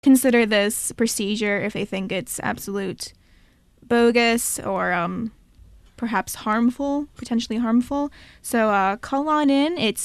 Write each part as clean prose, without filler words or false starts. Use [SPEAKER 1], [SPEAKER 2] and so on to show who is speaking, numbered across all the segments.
[SPEAKER 1] consider this procedure if they think it's absolute bogus or perhaps harmful, potentially harmful. So call on in. It's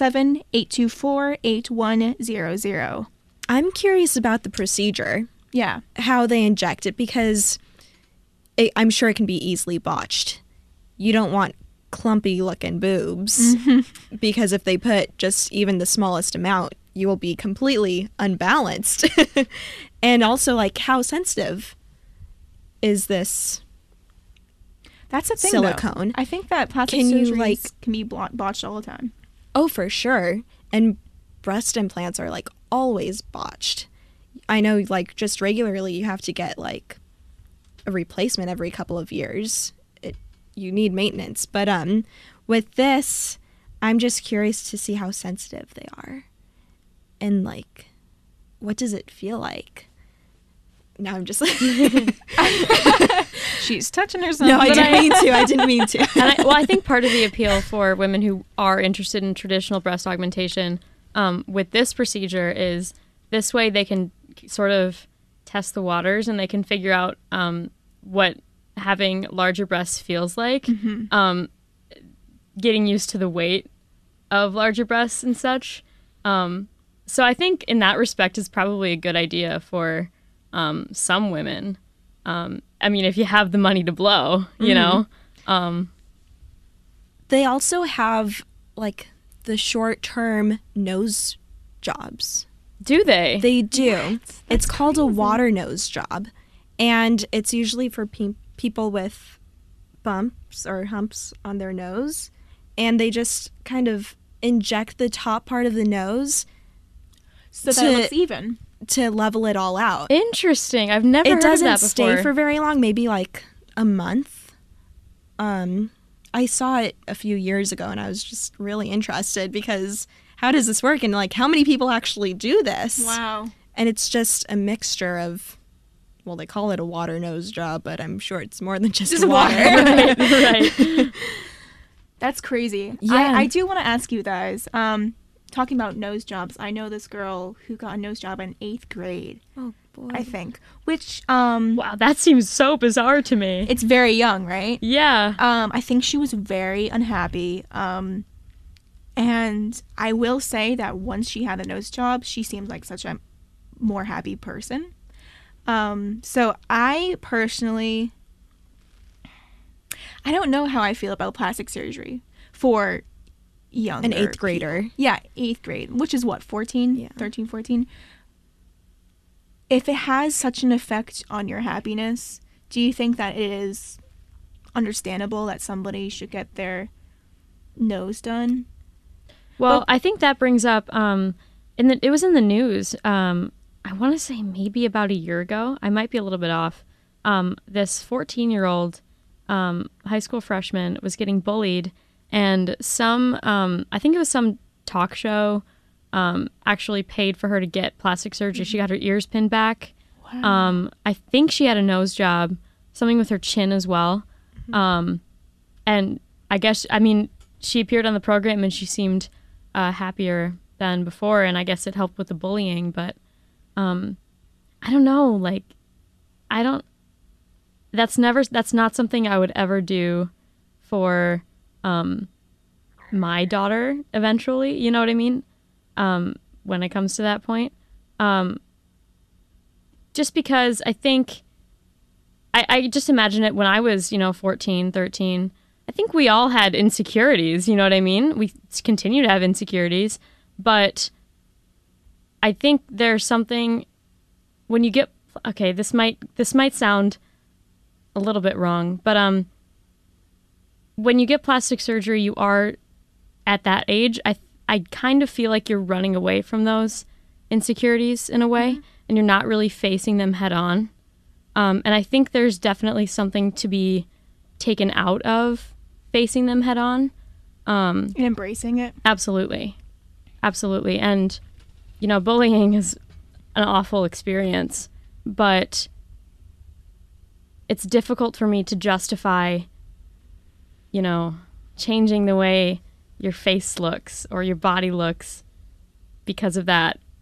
[SPEAKER 1] 617-824-8100.
[SPEAKER 2] I'm curious about the procedure.
[SPEAKER 1] Yeah.
[SPEAKER 2] How they inject it, because I'm sure it can be easily botched. You don't want clumpy looking boobs because if they put just even the smallest amount, you will be completely unbalanced. And also, like, how sensitive is this?
[SPEAKER 1] That's a thing,
[SPEAKER 2] silicone.
[SPEAKER 1] Though. I think that plastic surgeries can be botched all the time.
[SPEAKER 2] Oh, for sure. And breast implants are, like, always botched. I know, like, just regularly you have to get, like, a replacement every couple of years. You need maintenance. But with this, I'm just curious to see how sensitive they are. And, like, what does it feel like? Now I'm just
[SPEAKER 1] She's touching herself.
[SPEAKER 2] No, I didn't mean to.
[SPEAKER 3] And I think part of the appeal for women who are interested in traditional breast augmentation with this procedure is this way they can sort of test the waters and they can figure out what having larger breasts feels like, getting used to the weight of larger breasts and such. So I think in that respect is probably a good idea for some women. I mean, if you have the money to blow, you know.
[SPEAKER 2] They also have, like, the short-term nose jobs.
[SPEAKER 3] Do they?
[SPEAKER 2] They do. It's called a water nose job. And it's usually for people with bumps or humps on their nose. And they just kind of inject the top part of the nose
[SPEAKER 1] so that it looks even.
[SPEAKER 2] To level it all out.
[SPEAKER 3] Interesting. I've never heard of that before.
[SPEAKER 2] It doesn't stay for very long, maybe like a month. I saw it a few years ago and I was just really interested because how does this work? And, like, how many people actually do this?
[SPEAKER 1] Wow.
[SPEAKER 2] And it's just a mixture of, well, they call it a water nose job, but I'm sure it's more than just water.
[SPEAKER 3] Right.
[SPEAKER 1] That's crazy.
[SPEAKER 2] Yeah.
[SPEAKER 1] I do want to ask you guys, talking about nose jobs, I know this girl who got a nose job in 8th grade.
[SPEAKER 2] Oh, boy.
[SPEAKER 1] I think. Which,
[SPEAKER 3] wow, that seems so bizarre to me.
[SPEAKER 1] It's very young, right?
[SPEAKER 3] Yeah.
[SPEAKER 1] I think she was very unhappy. And I will say that once she had a nose job, she seemed like such a more happy person. So I personally, I don't know how I feel about plastic surgery for younger
[SPEAKER 2] an 8th grader.
[SPEAKER 1] People. Yeah, 8th grade, which is what, 14?
[SPEAKER 2] Yeah.
[SPEAKER 1] 13, 14? If it has such an effect on your happiness, do you think that it is understandable that somebody should get their nose done?
[SPEAKER 3] Well, I think that brings up, it was in the news, I want to say maybe about a year ago. I might be a little bit off. This 14-year-old high school freshman was getting bullied, and I think it was some talk show actually paid for her to get plastic surgery. She got her ears pinned back.
[SPEAKER 1] Wow.
[SPEAKER 3] I think she had a nose job, something with her chin as well. And I guess, I mean, she appeared on the program and she seemed happier than before, and I guess it helped with the bullying, but I don't know, like, that's not something I would ever do for my daughter eventually, you know what I mean? When it comes to that point. Just because I think, I just imagine it when I was, 14, 13, I think we all had insecurities, you know what I mean? We continue to have insecurities, but I think there's something when you get, okay, this might sound a little bit wrong, but when you get plastic surgery, you are at that age, I kind of feel like you're running away from those insecurities in a way, and you're not really facing them head on. And I think there's definitely something to be taken out of facing them head on.
[SPEAKER 1] And embracing it.
[SPEAKER 3] Absolutely. Absolutely. And, bullying is an awful experience, but it's difficult for me to justify, changing the way your face looks or your body looks because of that.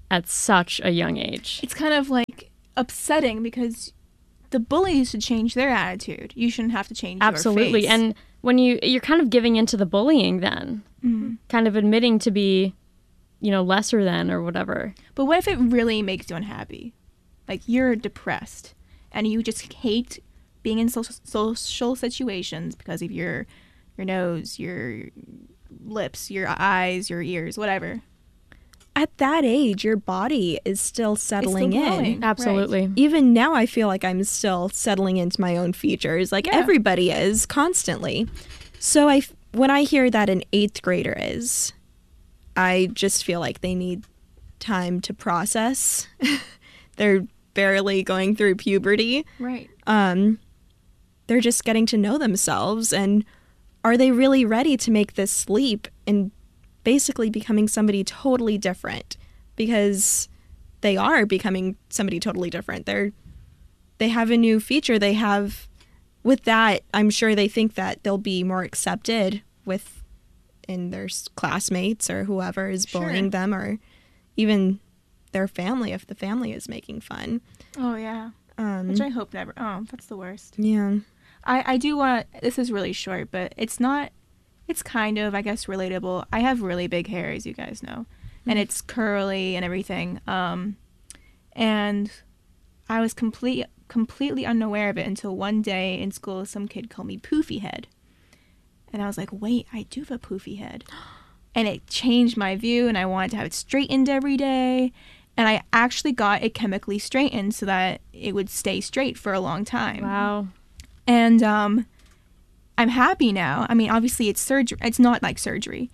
[SPEAKER 3] at such a young age.
[SPEAKER 1] It's kind of like upsetting because the bullies should change their attitude. You shouldn't have to change
[SPEAKER 3] Absolutely.
[SPEAKER 1] your face.
[SPEAKER 3] And when you're kind of giving into the bullying then, kind of admitting to be, lesser than or whatever.
[SPEAKER 1] But what if it really makes you unhappy? Like you're depressed and you just hate being in social situations because of your nose, your lips, your eyes, your ears, whatever.
[SPEAKER 2] At that age, your body is still settling in.
[SPEAKER 1] growing.
[SPEAKER 3] Absolutely.
[SPEAKER 2] Even now, I feel like I'm still settling into my own features, like
[SPEAKER 1] Yeah.
[SPEAKER 2] everybody is constantly. So when I hear that an 8th grader is, I just feel like they need time to process. They're barely going through puberty.
[SPEAKER 1] Right.
[SPEAKER 2] They're just getting to know themselves, and are they really ready to make this leap and basically becoming somebody totally different? Because they are becoming somebody totally different. They have a new feature. They have, with that, I'm sure they think that they'll be more accepted in their classmates or whoever is bullying
[SPEAKER 1] Sure.
[SPEAKER 2] them, or even their family if the family is making fun.
[SPEAKER 1] Oh, yeah. Which I hope never. Oh, that's the worst.
[SPEAKER 2] Yeah.
[SPEAKER 1] I do want, this is really short, but it's kind of, I guess, relatable. I have really big hair, as you guys know, and it's curly and everything. And I was completely unaware of it until one day in school, some kid called me poofy head. And I was like, wait, I do have a poofy head. And it changed my view, and I wanted to have it straightened every day. And I actually got it chemically straightened so that it would stay straight for a long time.
[SPEAKER 3] Wow.
[SPEAKER 1] And I'm happy now. I mean, obviously it's surgery. It's not like surgery.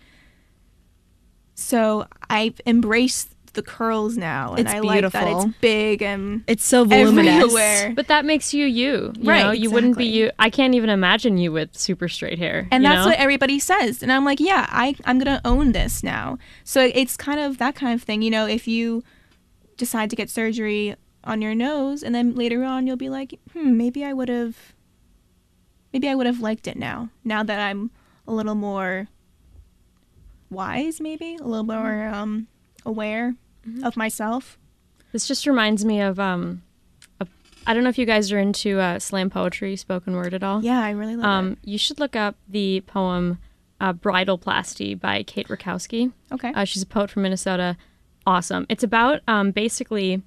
[SPEAKER 1] So I've embraced the curls now, and
[SPEAKER 2] It's
[SPEAKER 1] I like that
[SPEAKER 2] beautiful.
[SPEAKER 1] it's big and
[SPEAKER 2] It's so voluminous.
[SPEAKER 1] everywhere.
[SPEAKER 3] But that makes you. You
[SPEAKER 1] Right,
[SPEAKER 3] know, you wouldn't be
[SPEAKER 1] exactly.
[SPEAKER 3] you. I can't even imagine you with super straight hair.
[SPEAKER 1] And
[SPEAKER 3] you
[SPEAKER 1] that's
[SPEAKER 3] know?
[SPEAKER 1] what everybody says. And I'm like, yeah, I'm going to own this now. So it's kind of that kind of thing. If you decide to get surgery on your nose and then later on you'll be like, maybe I would have liked it now that I'm a little more wise, maybe a little more aware of myself.
[SPEAKER 3] This just reminds me of I don't know if you guys are into slam poetry, spoken word at all.
[SPEAKER 1] Yeah, I really love
[SPEAKER 3] You should look up the poem Bridalplasty by Kate Rakowski.
[SPEAKER 1] it. Okay.
[SPEAKER 3] She's a poet from Minnesota. Awesome. It's about basically,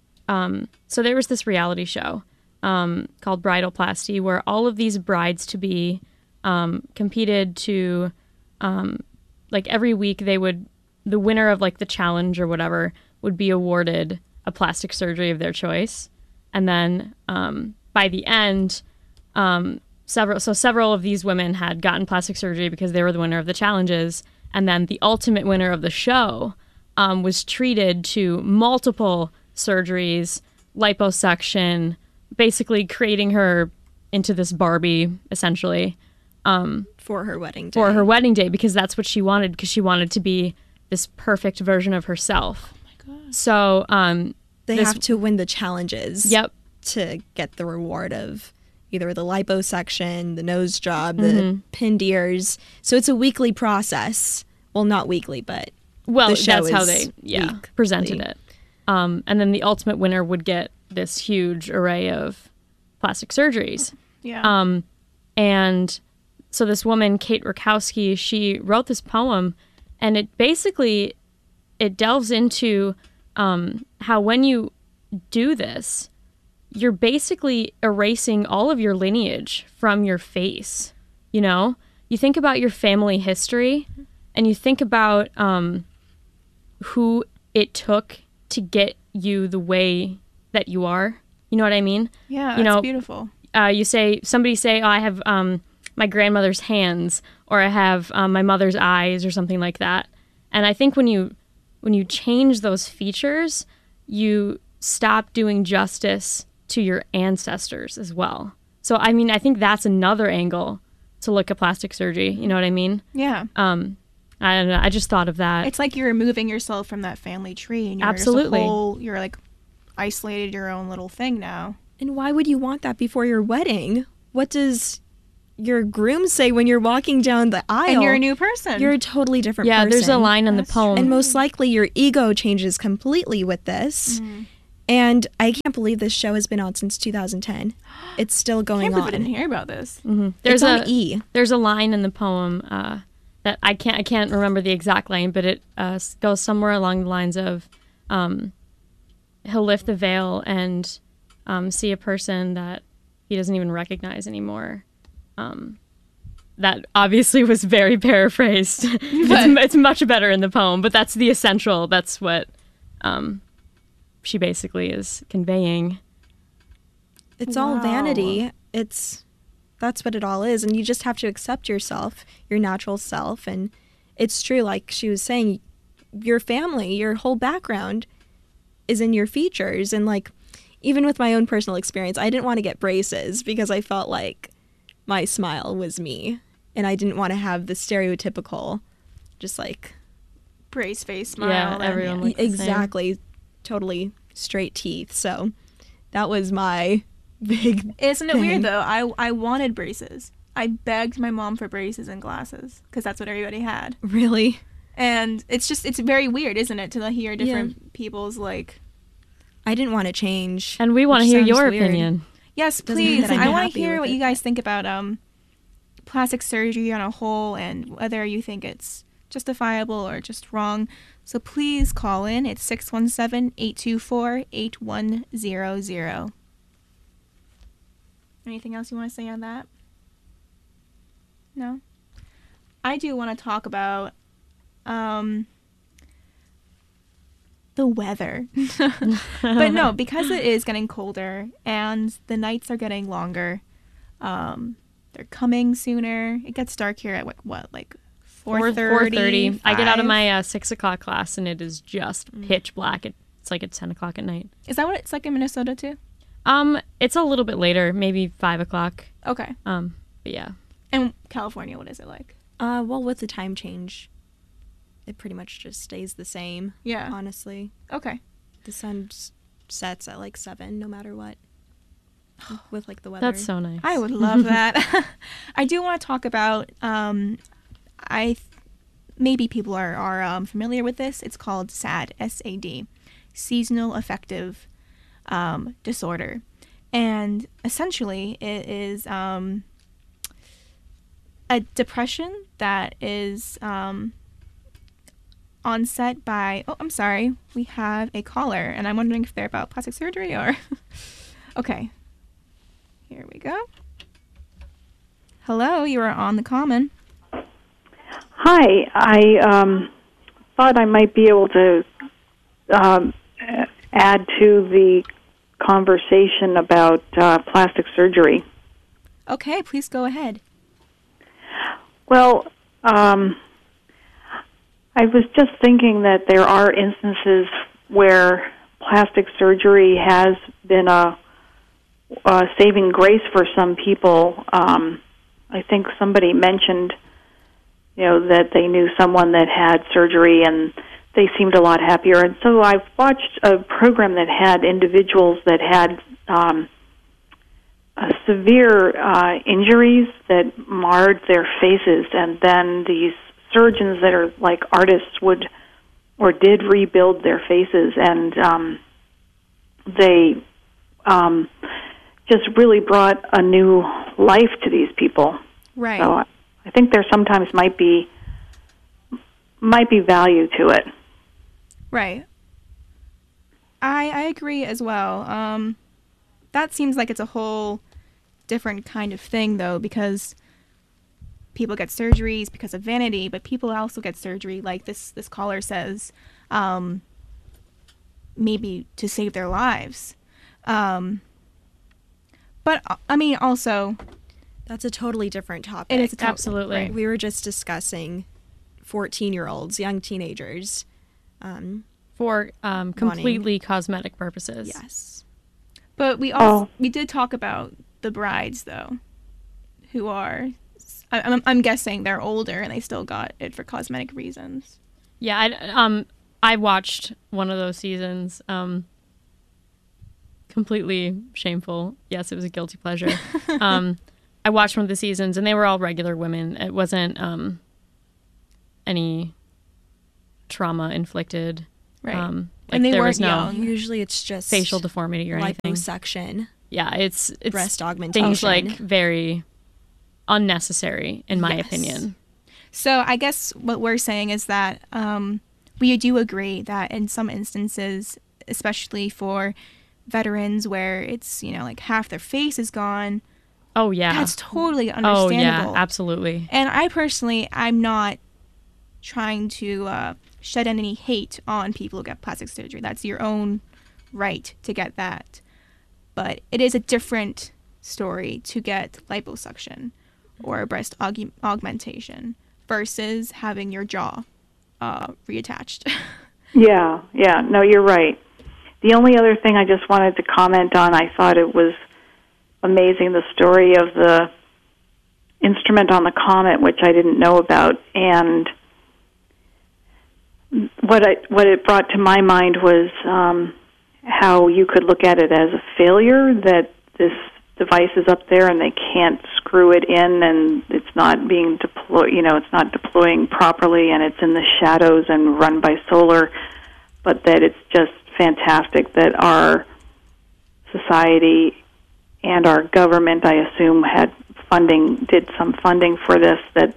[SPEAKER 3] so there was this reality show called Bridalplasty where all of these brides-to-be competed to, like every week the winner of like the challenge or whatever would be awarded a plastic surgery of their choice. And then by the end, several of these women had gotten plastic surgery because they were the winner of the challenges. And then the ultimate winner of the show was treated to multiple surgeries, liposuction, basically creating her into this Barbie, essentially,
[SPEAKER 2] For her wedding day.
[SPEAKER 3] for her wedding day, because that's what she wanted, because she wanted to be this perfect version of herself.
[SPEAKER 1] Oh my God.
[SPEAKER 3] So,
[SPEAKER 2] They
[SPEAKER 3] this-
[SPEAKER 2] have to win the challenges.
[SPEAKER 3] yep.
[SPEAKER 2] To get the reward of either the liposuction, the nose job, the pinned ears. So it's a weekly process. Well, not weekly, but
[SPEAKER 3] Well,
[SPEAKER 2] the show
[SPEAKER 3] that's how
[SPEAKER 2] is
[SPEAKER 3] they
[SPEAKER 2] weekly.
[SPEAKER 3] presented it. And then the ultimate winner would get this huge array of plastic surgeries.
[SPEAKER 1] Yeah.
[SPEAKER 3] And so this woman, Kate Rakowski, she wrote this poem, and it basically delves into how when you do this, you're basically erasing all of your lineage from your face. You think about your family history, and you think about who it took to get you the way that you are. You know what I mean?
[SPEAKER 1] yeah,
[SPEAKER 3] you
[SPEAKER 1] that's
[SPEAKER 3] know,
[SPEAKER 1] beautiful.
[SPEAKER 3] Somebody say, oh, I have my grandmother's hands, or I have my mother's eyes, or something like that. And I think when you change those features, you stop doing justice to your ancestors as well. So, I mean, I think that's another angle to look at plastic surgery. You know what I mean?
[SPEAKER 1] Yeah.
[SPEAKER 3] I don't know. I just thought of that.
[SPEAKER 1] It's like you're removing yourself from that family tree, and you're
[SPEAKER 3] Absolutely.
[SPEAKER 1] you're like isolated your own little thing now.
[SPEAKER 2] And why would you want that before your wedding? What does your groom say when you're walking down the aisle.
[SPEAKER 1] And you're a new person.
[SPEAKER 2] You're a totally different
[SPEAKER 3] Yeah,
[SPEAKER 2] person.
[SPEAKER 3] there's a line in the
[SPEAKER 1] That's
[SPEAKER 3] poem.
[SPEAKER 2] And most likely your ego changes completely with this. And I can't believe this show has been on since 2010. It's still
[SPEAKER 1] I
[SPEAKER 2] going
[SPEAKER 1] can't believe I
[SPEAKER 2] on.
[SPEAKER 1] didn't hear about this.
[SPEAKER 3] There's
[SPEAKER 2] It's on
[SPEAKER 3] a
[SPEAKER 2] E.
[SPEAKER 3] There's a line in the poem that I can't remember the exact line, but it goes somewhere along the lines of he'll lift the veil and see a person that he doesn't even recognize anymore. That obviously was very paraphrased. It's much better in the poem, but that's the essential. That's what she basically is conveying.
[SPEAKER 2] It's all
[SPEAKER 1] Wow.
[SPEAKER 2] vanity. That's what it all is. And you just have to accept yourself, your natural self. And it's true, like she was saying, your family, your whole background is in your features. And like, even with my own personal experience, I didn't want to get braces because I felt like my smile was me. And I didn't want to have the stereotypical, just like,
[SPEAKER 1] Brace face smile.
[SPEAKER 3] Yeah,
[SPEAKER 1] and-
[SPEAKER 3] everyone looks the same.
[SPEAKER 2] exactly, totally straight teeth. So that was my big
[SPEAKER 1] Isn't it
[SPEAKER 2] thing.
[SPEAKER 1] weird though? I wanted braces. I begged my mom for braces and glasses because that's what everybody had.
[SPEAKER 2] Really?
[SPEAKER 1] And it's very weird, isn't it, to hear different people's like.
[SPEAKER 2] I didn't want to change.
[SPEAKER 3] And we want to
[SPEAKER 2] which
[SPEAKER 3] hear
[SPEAKER 2] sounds
[SPEAKER 3] your
[SPEAKER 2] weird.
[SPEAKER 3] opinion.
[SPEAKER 1] Yes,
[SPEAKER 2] Doesn't mean
[SPEAKER 1] please.
[SPEAKER 2] that I'm
[SPEAKER 1] I want to
[SPEAKER 2] happy
[SPEAKER 1] hear
[SPEAKER 2] with
[SPEAKER 1] what
[SPEAKER 2] it,
[SPEAKER 1] you guys think about plastic surgery on a whole and whether you think it's justifiable or just wrong. So please call in. It's 617-824-8100. Anything else you want to say on that? No? I do want to talk about the weather. But no, because it is getting colder and the nights are getting longer, they're coming sooner. It gets dark here at what like 4:30.
[SPEAKER 3] I get out of my 6 o'clock class and it is just pitch black. It's like at 10 o'clock at night.
[SPEAKER 1] Is that what it's like in Minnesota too?
[SPEAKER 3] It's a little bit later, maybe 5 o'clock.
[SPEAKER 1] Okay.
[SPEAKER 3] But yeah.
[SPEAKER 1] And California, what is it like?
[SPEAKER 2] Well, with the time change, it pretty much just stays the same.
[SPEAKER 1] Yeah.
[SPEAKER 2] Honestly,
[SPEAKER 1] Okay.
[SPEAKER 2] the sun sets at like 7, no matter what. With like the weather.
[SPEAKER 3] That's so nice.
[SPEAKER 1] I would love that. I do want to talk about. Maybe people are familiar with this. It's called SAD, SAD, seasonal affective disorder, and essentially it is a depression that is onset by. Oh, I'm sorry. We have a caller, and I'm wondering if they're about plastic surgery or. Okay. Here we go. Hello, you are on the Common.
[SPEAKER 4] Hi, I thought I might be able to add to the conversation about plastic surgery.
[SPEAKER 1] Okay, please go ahead.
[SPEAKER 4] Well, I was just thinking that there are instances where plastic surgery has been a saving grace for some people. I think somebody mentioned, that they knew someone that had surgery and they seemed a lot happier. And so I watched a program that had individuals that had severe injuries that marred their faces, and then these surgeons that are like artists would or did rebuild their faces, and they just really brought a new life to these people.
[SPEAKER 1] Right.
[SPEAKER 4] So I think there sometimes might be value to it.
[SPEAKER 1] Right. I agree as well. That seems like it's a whole different kind of thing, though, because people get surgeries because of vanity, but people also get surgery, like this caller says, maybe to save their lives. But, I mean, also...
[SPEAKER 2] That's a totally different topic.
[SPEAKER 1] It is
[SPEAKER 3] Absolutely.
[SPEAKER 1] Right.
[SPEAKER 2] We were just discussing 14-year-olds, young teenagers.
[SPEAKER 3] For completely cosmetic purposes.
[SPEAKER 2] Yes.
[SPEAKER 1] But we also we did talk about the brides, though, who are... I'm guessing they're older and they still got it for cosmetic reasons.
[SPEAKER 3] Yeah, I watched one of those seasons. Completely shameful. Yes, it was a guilty pleasure. I watched one of the seasons, and they were all regular women. It wasn't any trauma inflicted.
[SPEAKER 1] Right.
[SPEAKER 3] Like
[SPEAKER 1] And they
[SPEAKER 3] there
[SPEAKER 1] weren't
[SPEAKER 3] was no
[SPEAKER 1] young.
[SPEAKER 2] Usually it's just
[SPEAKER 3] facial deformity or anything.
[SPEAKER 2] liposuction,
[SPEAKER 3] Yeah, it's
[SPEAKER 2] breast augmentation.
[SPEAKER 3] things like very unnecessary, in my
[SPEAKER 2] Yes.
[SPEAKER 3] opinion.
[SPEAKER 1] So I guess what we're saying is that we do agree that in some instances, especially for veterans where it's, like half their face is gone,
[SPEAKER 3] Oh yeah.
[SPEAKER 1] that's totally
[SPEAKER 3] Oh
[SPEAKER 1] understandable.
[SPEAKER 3] yeah, absolutely.
[SPEAKER 1] And I personally, I'm not trying to shed any hate on people who get plastic surgery. That's your own right to get that. But it is a different story to get liposuction or breast augmentation versus having your jaw reattached.
[SPEAKER 4] Yeah, no, you're right. The only other thing I just wanted to comment on, I thought it was amazing, the story of the instrument on the comet, which I didn't know about, and what it brought to my mind was how you could look at it as a failure, that this device is up there and they can't screw it in, and it's not being deployed, it's not deploying properly, and it's in the shadows and run by solar, but that it's just fantastic that our society and our government, I assume, did some funding for this, that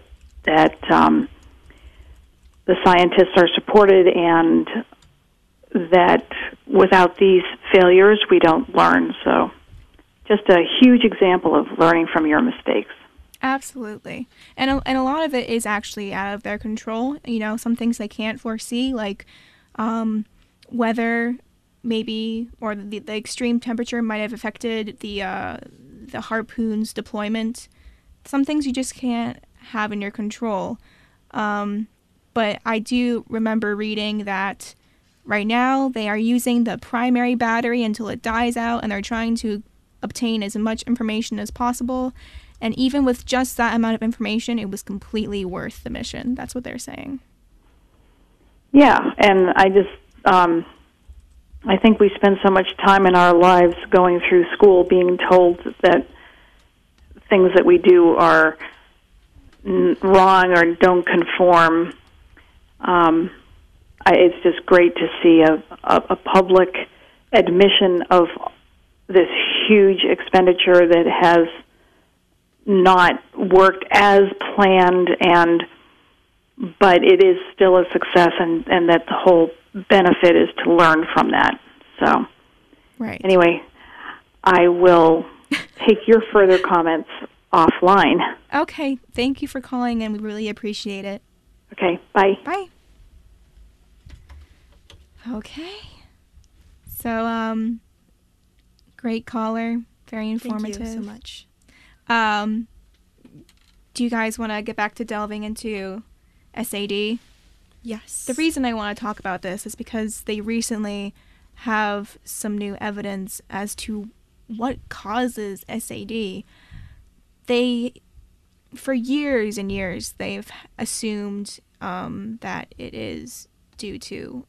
[SPEAKER 4] the scientists are supported, and that without these failures, we don't learn. So just a huge example of learning from your mistakes.
[SPEAKER 1] Absolutely. And a lot of it is actually out of their control. Some things they can't foresee, like weather maybe, or the extreme temperature might have affected the harpoon's deployment. Some things you just can't have in your control. But I do remember reading that right now they are using the primary battery until it dies out, and they're trying to obtain as much information as possible. And even with just that amount of information, it was completely worth the mission. That's what they're saying.
[SPEAKER 4] Yeah, and I think we spend so much time in our lives going through school being told that things that we do are wrong or don't conform. It's just great to see a public admission of this huge expenditure that has not worked as planned, but it is still a success, and that the whole benefit is to learn from that. So,
[SPEAKER 1] right.
[SPEAKER 4] Anyway, I will take your further comments offline.
[SPEAKER 1] Okay. Thank you for calling, and we really appreciate it.
[SPEAKER 4] Okay, bye.
[SPEAKER 1] Bye. Okay. So, great caller. Very informative.
[SPEAKER 2] Thank you so much.
[SPEAKER 1] Do you guys want to get back to delving into SAD?
[SPEAKER 2] Yes.
[SPEAKER 1] The reason I want to talk about this is because they recently have some new evidence as to what causes SAD. For years and years, they've assumed that it is due to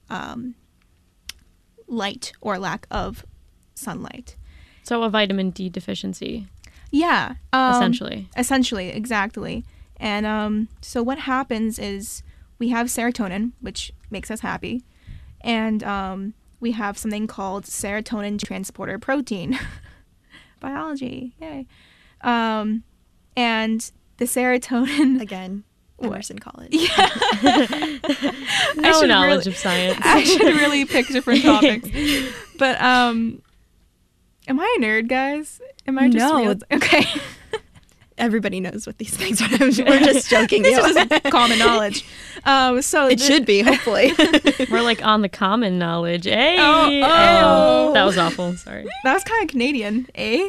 [SPEAKER 1] light or lack of sunlight.
[SPEAKER 3] So a vitamin D deficiency,
[SPEAKER 1] Yeah.
[SPEAKER 3] essentially.
[SPEAKER 1] Essentially, exactly. And so what happens is we have serotonin, which makes us happy, and we have something called serotonin transporter protein. Biology, yay. And the serotonin...
[SPEAKER 2] Again, Emerson College.
[SPEAKER 1] Yeah.
[SPEAKER 3] No knowledge of science.
[SPEAKER 1] I should really pick different topics. But, am I a nerd, guys? Am I just
[SPEAKER 2] No.
[SPEAKER 1] Okay.
[SPEAKER 2] Everybody knows what these things are. We're just joking.
[SPEAKER 1] This
[SPEAKER 2] you.
[SPEAKER 1] is common knowledge. So
[SPEAKER 2] It should be, hopefully.
[SPEAKER 3] We're like on the common knowledge. Hey!
[SPEAKER 1] Oh.
[SPEAKER 3] That was awful. Sorry.
[SPEAKER 1] That was kind of Canadian, eh?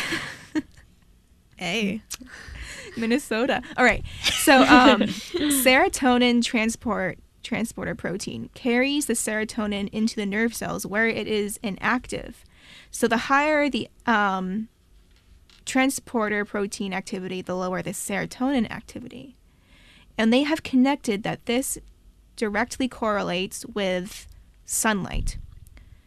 [SPEAKER 2] Hey.
[SPEAKER 1] Minnesota. All right. So serotonin transporter protein carries the serotonin into the nerve cells where it is inactive. So the higher the transporter protein activity, the lower the serotonin activity. And they have connected that this directly correlates with sunlight.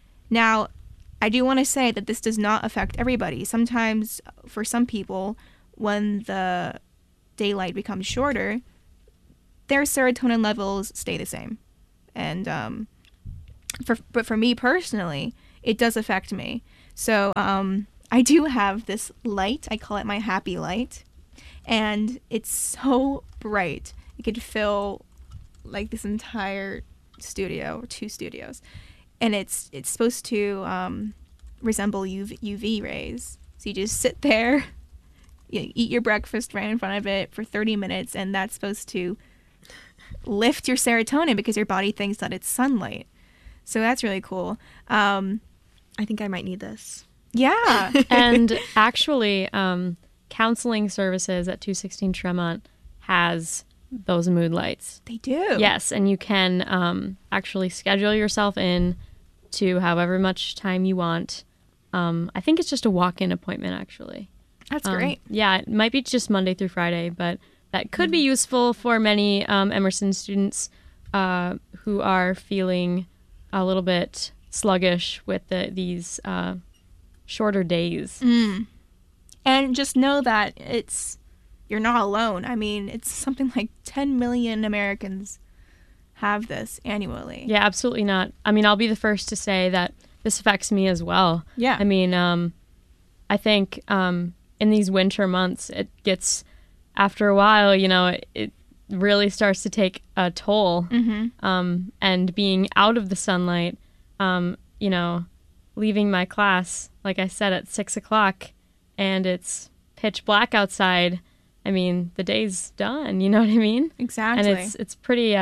[SPEAKER 1] Now, I do want to say that this does not affect everybody. Sometimes, for some people, when the daylight becomes shorter, their serotonin levels stay the same. And but for me personally, it does affect me. So I do have this light. I call it my happy light. And it's so bright. It could fill like this entire studio or 2 studios. And it's supposed to resemble UV rays. So you just sit there, you eat your breakfast right in front of it for 30 minutes, and that's supposed to lift your serotonin because your body thinks that it's sunlight. So that's really cool.
[SPEAKER 2] I think I might need this.
[SPEAKER 1] Yeah.
[SPEAKER 3] And actually, counseling services at 216 Tremont has those mood lights.
[SPEAKER 1] They do.
[SPEAKER 3] Yes, and you can actually schedule yourself in to however much time you want. I think it's just a walk-in appointment, actually.
[SPEAKER 1] That's great.
[SPEAKER 3] Yeah, it might be just Monday through Friday, but that could be useful for many Emerson students who are feeling a little bit sluggish with these shorter days.
[SPEAKER 1] And just know that you're not alone. I mean, it's something like 10 million Americans have this annually.
[SPEAKER 3] Yeah, absolutely not. I mean, I'll be the first to say that this affects me as well.
[SPEAKER 1] Yeah.
[SPEAKER 3] I mean, I think in these winter months, it gets, after a while, it really starts to take a toll. And being out of the sunlight, leaving my class, like I said, at 6 o'clock, and it's pitch black outside. I mean, the day's done. You know what I mean?
[SPEAKER 1] Exactly.
[SPEAKER 3] And it's pretty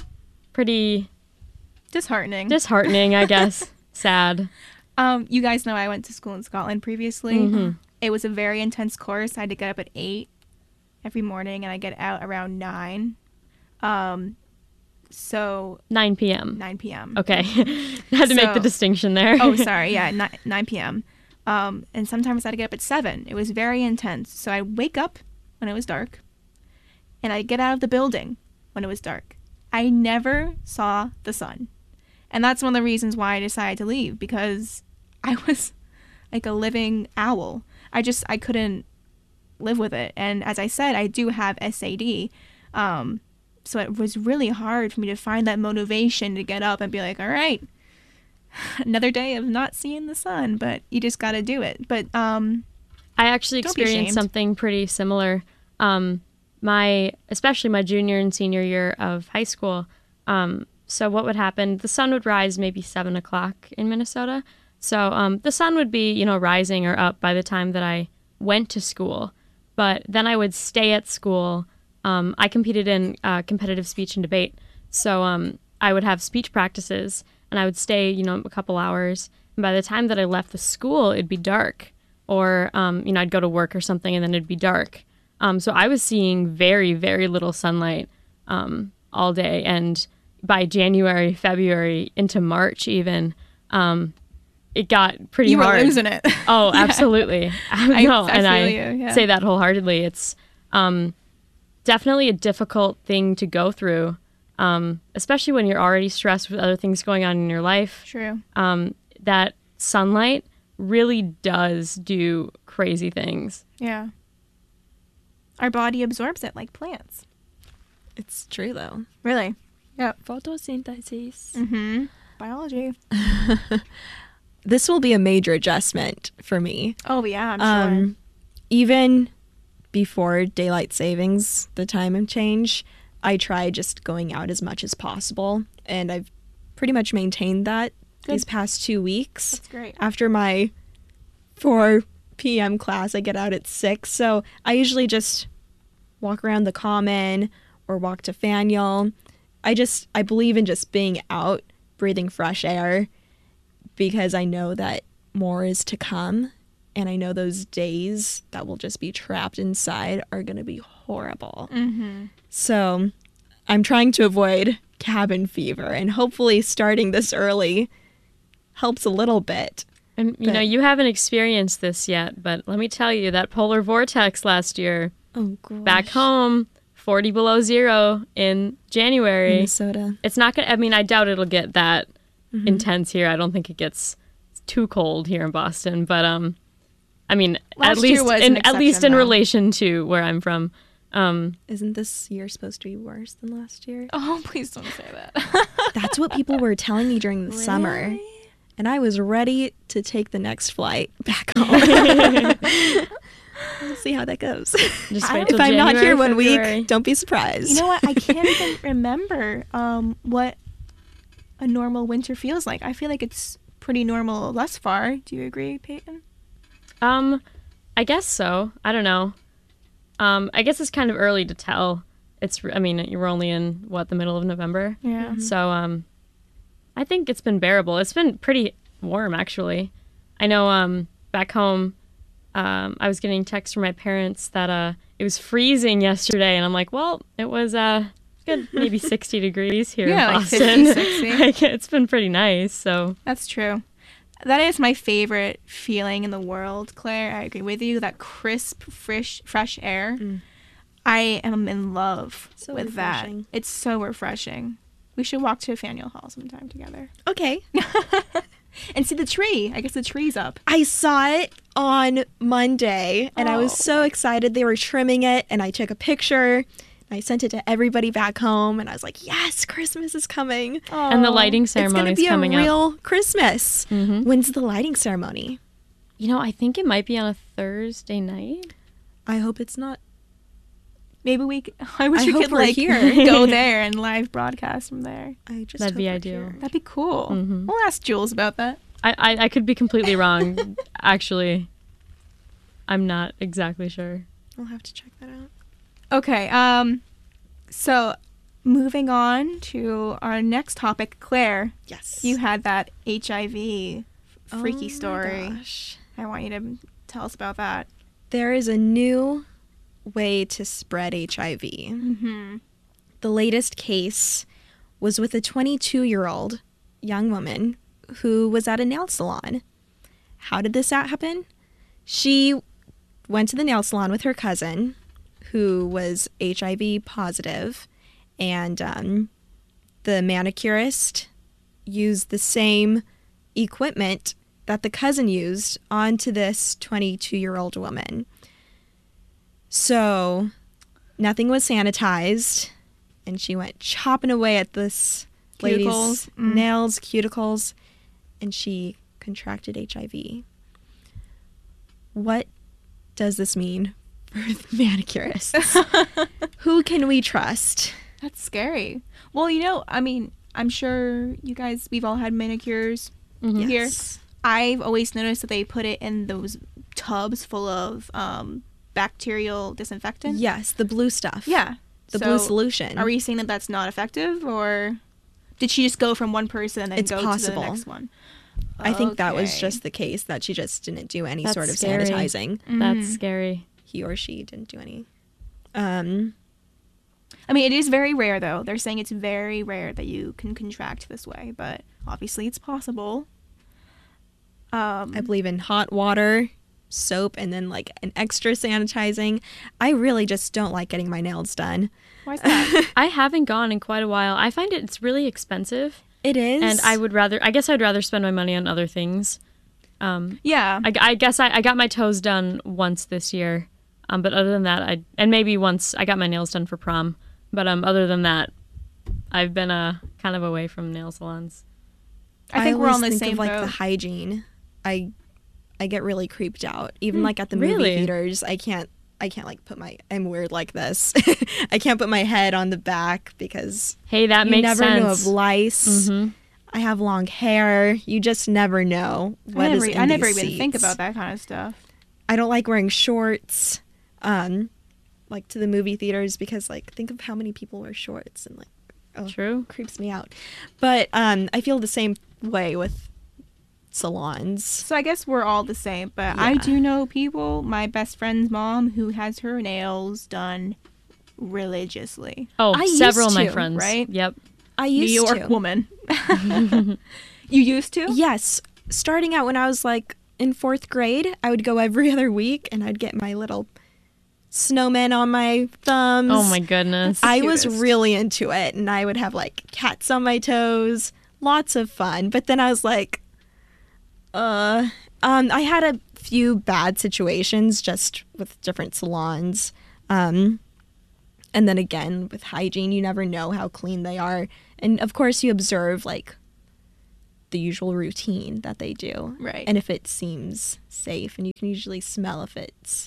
[SPEAKER 1] disheartening,
[SPEAKER 3] I guess. Sad.
[SPEAKER 1] You guys know I went to school in Scotland previously. It was a very intense course. I had to get up at 8 every morning, and I get out around 9. So
[SPEAKER 3] 9 p.m.
[SPEAKER 1] 9 p.m.
[SPEAKER 3] Okay. I had to make the distinction there.
[SPEAKER 1] Oh, sorry. Yeah, 9 p.m. And sometimes I had to get up at 7. It was very intense. So I wake up when it was dark, and I get out of the building when it was dark. I never saw the sun. And that's one of the reasons why I decided to leave, because I was like a living owl. I couldn't live with it. And as I said, I do have SAD. So it was really hard for me to find that motivation to get up and be like, all right, another day of not seeing the sun, but you just got to do it. But
[SPEAKER 3] I actually
[SPEAKER 1] don't be
[SPEAKER 3] experienced
[SPEAKER 1] ashamed.
[SPEAKER 3] something pretty similar. Especially my junior and senior year of high school. So what would happen? The sun would rise maybe 7 o'clock in Minnesota. So the sun would be, rising or up by the time that I went to school. But then I would stay at school. I competed in competitive speech and debate. So I would have speech practices, and I would stay, a couple hours. And by the time that I left the school, it'd be dark. Or, I'd go to work or something, and then it'd be dark. So I was seeing very, very little sunlight all day. And by January, February, into March even, it got pretty hard.
[SPEAKER 1] You were losing it.
[SPEAKER 3] Oh, absolutely.
[SPEAKER 1] I feel you, yeah.
[SPEAKER 3] Say that wholeheartedly. It's definitely a difficult thing to go through, especially when you're already stressed with other things going on in your life.
[SPEAKER 1] True.
[SPEAKER 3] That sunlight really does do crazy things.
[SPEAKER 1] Yeah. Our body absorbs it like plants.
[SPEAKER 2] It's true, though.
[SPEAKER 1] Really? Yep.
[SPEAKER 2] Photosynthesis.
[SPEAKER 1] Biology.
[SPEAKER 2] This will be a major adjustment for me.
[SPEAKER 1] Oh, yeah, I'm sure.
[SPEAKER 2] Even before daylight savings, the time of change, I try just going out as much as possible. And I've pretty much maintained that these past 2 weeks.
[SPEAKER 1] That's great.
[SPEAKER 2] After my 4 p.m. class, I get out at 6. So I usually just walk around the common or walk to Faneuil. I believe in just being out, breathing fresh air, because I know that more is to come. And I know those days that will just be trapped inside are going to be horrible. So I'm trying to avoid cabin fever, and hopefully starting this early helps a little bit.
[SPEAKER 3] And, you haven't experienced this yet, but let me tell you, that polar vortex last year, back home, 40 below zero in January.
[SPEAKER 2] Minnesota.
[SPEAKER 3] It's not going to, I doubt it'll get that intense here. I don't think it gets too cold here in Boston. But, I mean,
[SPEAKER 1] Last year was an
[SPEAKER 3] at least
[SPEAKER 1] exception,
[SPEAKER 3] in
[SPEAKER 1] though.
[SPEAKER 3] relation to where I'm from.
[SPEAKER 2] Isn't this year supposed to be worse than last year?
[SPEAKER 1] Oh, please don't say that.
[SPEAKER 2] That's what people were telling me during the summer.
[SPEAKER 1] Really?
[SPEAKER 2] And I was ready to take the next flight back home. We'll see how that goes.
[SPEAKER 3] Just
[SPEAKER 1] I-
[SPEAKER 3] wait till
[SPEAKER 2] If I'm not
[SPEAKER 3] January,
[SPEAKER 2] here one
[SPEAKER 3] February.
[SPEAKER 2] week, don't be surprised.
[SPEAKER 1] You know what? I can't even remember what a normal winter feels like. I feel like it's pretty normal thus far. Do you agree, Peyton?
[SPEAKER 3] I guess so. I don't know. I guess it's kind of early to tell. I mean, you're only in the middle of November.
[SPEAKER 1] Yeah.
[SPEAKER 3] So, I think it's been bearable. It's been pretty warm, actually. I know, back home, I was getting texts from my parents that, it was freezing yesterday, and I'm like, well, it was, good, maybe 60 degrees here
[SPEAKER 1] Yeah,
[SPEAKER 3] in
[SPEAKER 1] like
[SPEAKER 3] Boston.
[SPEAKER 1] 50, 60.
[SPEAKER 3] Like, it's been pretty nice, so.
[SPEAKER 1] That's true. That is my favorite feeling in the world, Claire. I agree with you. That crisp, fresh air. I am in love
[SPEAKER 2] So
[SPEAKER 1] with
[SPEAKER 2] refreshing.
[SPEAKER 1] that. It's so refreshing. We should walk to Faneuil Hall sometime together
[SPEAKER 2] Okay.
[SPEAKER 1] and see the tree. I guess the tree's up.
[SPEAKER 2] I saw it on Monday, and I was
[SPEAKER 1] Oh.
[SPEAKER 2] so excited. They were trimming it, and I took a picture. I sent it to everybody back home, and I was like, yes, Christmas is coming.
[SPEAKER 3] And the lighting
[SPEAKER 2] It's going to
[SPEAKER 3] ceremony's
[SPEAKER 2] be a
[SPEAKER 3] coming up.
[SPEAKER 2] real Christmas.
[SPEAKER 3] Mhm.
[SPEAKER 2] When's the lighting ceremony?
[SPEAKER 3] You know, I think it might be on a Thursday night.
[SPEAKER 2] I hope it's not.
[SPEAKER 1] Maybe I wish
[SPEAKER 2] I
[SPEAKER 1] we
[SPEAKER 2] hope
[SPEAKER 1] could
[SPEAKER 2] we're
[SPEAKER 1] like
[SPEAKER 2] here.
[SPEAKER 1] go there and live broadcast from there.
[SPEAKER 2] I just
[SPEAKER 3] That'd
[SPEAKER 2] hope
[SPEAKER 3] be
[SPEAKER 2] we're
[SPEAKER 3] ideal.
[SPEAKER 2] here.
[SPEAKER 1] That'd be cool.
[SPEAKER 3] Mhm.
[SPEAKER 1] We'll ask Jules about that.
[SPEAKER 3] I could be completely wrong. Actually, I'm not exactly sure.
[SPEAKER 2] I'll have to check that out.
[SPEAKER 1] Okay. So moving on to our next topic, Claire,
[SPEAKER 2] Yes.
[SPEAKER 1] you had that HIV freaky
[SPEAKER 2] Oh my
[SPEAKER 1] story.
[SPEAKER 2] gosh.
[SPEAKER 1] I want you to tell us about that.
[SPEAKER 2] There is a new way to spread HIV.
[SPEAKER 1] Mm-hmm.
[SPEAKER 2] The latest case was with a 22-year-old young woman who was at a nail salon. How did this happen? She went to the nail salon with her cousin, who was HIV positive, and the manicurist used the same equipment that the cousin used onto this 22-year-old woman. So nothing was sanitized, and she went chopping away at this lady's
[SPEAKER 1] Cuticles. Mm.
[SPEAKER 2] nails, cuticles, and she contracted HIV. What does this mean for the manicurists? Who can we trust?
[SPEAKER 1] That's scary. Well, I mean, I'm sure we've all had manicures
[SPEAKER 3] Mhm.
[SPEAKER 1] here.
[SPEAKER 2] Yes.
[SPEAKER 1] I've always noticed that they put it in those tubs full of bacterial disinfectant.
[SPEAKER 2] Yes, the blue stuff.
[SPEAKER 1] Yeah.
[SPEAKER 2] The
[SPEAKER 1] So,
[SPEAKER 2] blue solution.
[SPEAKER 1] Are we saying that that's not effective, or did she just go from one person and then
[SPEAKER 2] It's
[SPEAKER 1] go
[SPEAKER 2] possible.
[SPEAKER 1] to the next one?
[SPEAKER 2] I think that was
[SPEAKER 1] Okay.
[SPEAKER 2] just the case, that she just didn't do any
[SPEAKER 3] That's
[SPEAKER 2] sort of
[SPEAKER 3] scary.
[SPEAKER 2] sanitizing.
[SPEAKER 3] That's scary.
[SPEAKER 2] He or she didn't do any.
[SPEAKER 1] I mean, it is very rare, though. They're saying it's very rare that you can contract this way, but obviously it's possible.
[SPEAKER 2] I believe in hot water, soap, and then like an extra sanitizing. I really just don't like getting my nails done.
[SPEAKER 1] Why is that?
[SPEAKER 3] I haven't gone in quite a while. I find it's really expensive,
[SPEAKER 2] It is.
[SPEAKER 3] and I guess I'd rather spend my money on other things.
[SPEAKER 1] Yeah.
[SPEAKER 3] I guess I got my toes done once this year, but other than that, and maybe once I got my nails done for prom. But other than that, I've been kind of away from nail salons.
[SPEAKER 1] I think we're
[SPEAKER 2] always
[SPEAKER 1] on the
[SPEAKER 2] think
[SPEAKER 1] same
[SPEAKER 2] of, like
[SPEAKER 1] boat.
[SPEAKER 2] the hygiene. I get really creeped out. Even like at the
[SPEAKER 3] really?
[SPEAKER 2] movie theaters, I can't like I'm weird like this. I can't put my head on the back because
[SPEAKER 3] Hey, that
[SPEAKER 2] you
[SPEAKER 3] makes
[SPEAKER 2] never
[SPEAKER 3] sense.
[SPEAKER 2] know of lice.
[SPEAKER 3] Mhm.
[SPEAKER 2] I have long hair. You just never know what is in
[SPEAKER 1] I never
[SPEAKER 2] these
[SPEAKER 1] even think
[SPEAKER 2] seats.
[SPEAKER 1] about that kind of stuff.
[SPEAKER 2] I don't like wearing shorts, like to the movie theaters because like think of how many people wear shorts and like
[SPEAKER 3] True.
[SPEAKER 2] creeps me out. But I feel the same way with salons.
[SPEAKER 1] So I guess we're all the same, but I
[SPEAKER 2] Yeah.
[SPEAKER 1] do know people, my best friend's mom, who has her nails done religiously.
[SPEAKER 3] Oh,
[SPEAKER 2] I used
[SPEAKER 3] several of my
[SPEAKER 2] to,
[SPEAKER 3] friends.
[SPEAKER 1] right?
[SPEAKER 3] Yep.
[SPEAKER 2] I
[SPEAKER 1] New
[SPEAKER 2] used
[SPEAKER 1] York
[SPEAKER 2] to.
[SPEAKER 1] woman. You used to?
[SPEAKER 2] Yes, starting out when I was like in 4th grade, I would go every other week and I'd get my little snowmen on my thumbs.
[SPEAKER 3] Oh my goodness.
[SPEAKER 1] the
[SPEAKER 2] I was
[SPEAKER 1] cutest.
[SPEAKER 2] really into it, and I would have like cats on my toes. Lots of fun. But then I was like, I had a few bad situations just with different salons. And then again, with hygiene, you never know how clean they are. And of course, you observe like the usual routine that they do.
[SPEAKER 1] Right.
[SPEAKER 2] And if it seems safe, and you can usually smell if it's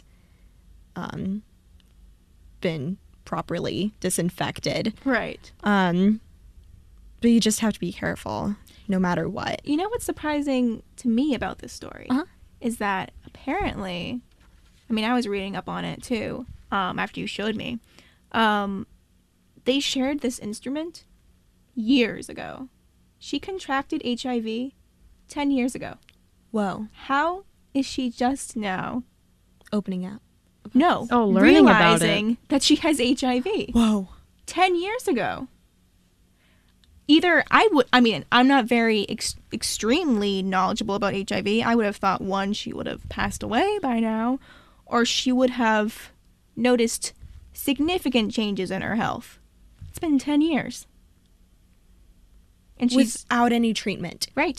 [SPEAKER 2] been properly disinfected.
[SPEAKER 1] Right.
[SPEAKER 2] But you just have to be careful no matter what.
[SPEAKER 1] You know what's surprising to me about this story
[SPEAKER 2] Uh-huh.
[SPEAKER 1] is that apparently, I mean, I was reading up on it too after you showed me. They shared this instrument years ago. She contracted HIV 10 years ago.
[SPEAKER 2] Whoa.
[SPEAKER 1] How is she just now?
[SPEAKER 2] Opening up.
[SPEAKER 1] No,
[SPEAKER 3] Oh, learning about
[SPEAKER 1] realizing that she has HIV
[SPEAKER 2] Whoa.
[SPEAKER 1] 10 years ago. Either I'm not very extremely knowledgeable about HIV. I would have thought, one, she would have passed away by now, or she would have noticed significant changes in her health. It's been 10 years. And she's...
[SPEAKER 2] Without any treatment.
[SPEAKER 1] Right.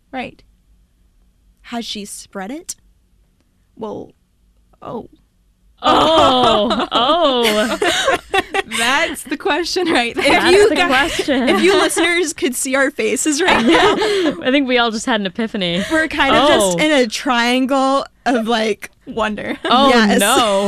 [SPEAKER 2] Has she spread it?
[SPEAKER 1] Well,
[SPEAKER 3] Oh.
[SPEAKER 1] that's the question right there.
[SPEAKER 3] That's the question.
[SPEAKER 2] If you listeners could see our faces right now,
[SPEAKER 3] I think we all just had an epiphany.
[SPEAKER 2] we're kind of just in a triangle of like,
[SPEAKER 1] Wonder.
[SPEAKER 3] Oh,
[SPEAKER 2] Yes.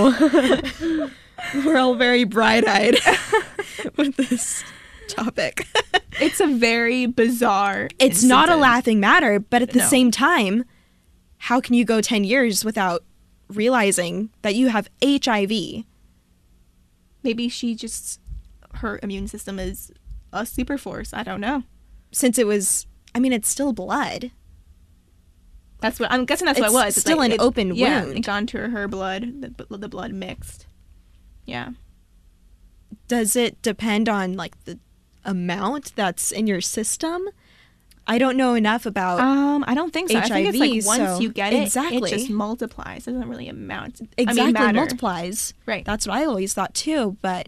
[SPEAKER 3] no.
[SPEAKER 2] we're all very bright-eyed with this topic.
[SPEAKER 1] It's a very bizarre
[SPEAKER 2] It's not a
[SPEAKER 1] incident.
[SPEAKER 2] laughing matter, but at the
[SPEAKER 1] No.
[SPEAKER 2] same time, how can you go 10 years without realizing that you have HIV?
[SPEAKER 1] Maybe she just, her immune system is a super force. I don't know.
[SPEAKER 2] Since it was, I mean, it's still blood.
[SPEAKER 1] That's what I'm guessing. That's
[SPEAKER 2] It's
[SPEAKER 1] what it was. It's
[SPEAKER 2] still
[SPEAKER 1] like
[SPEAKER 2] an open
[SPEAKER 1] Yeah,
[SPEAKER 2] wound.
[SPEAKER 1] it gone to her blood. The blood mixed. Yeah.
[SPEAKER 2] Does it depend on like the amount that's in your system? I don't know enough about
[SPEAKER 1] I don't think so. I think it's like
[SPEAKER 2] HIV,
[SPEAKER 1] once
[SPEAKER 2] so-
[SPEAKER 1] you get it,
[SPEAKER 2] Exactly.
[SPEAKER 1] it just multiplies. It doesn't really amount.
[SPEAKER 2] exactly
[SPEAKER 1] matter.
[SPEAKER 2] multiplies.
[SPEAKER 1] Right.
[SPEAKER 2] That's what I always thought too, but